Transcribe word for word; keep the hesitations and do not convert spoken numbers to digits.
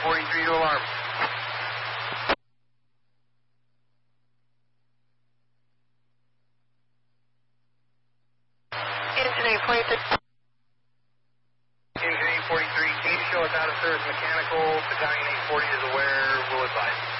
forty-three to alarm. Engine eight forty-three. Engine eight forty-three, can you show us out of service mechanical? Battalion eight forty is aware, will advise.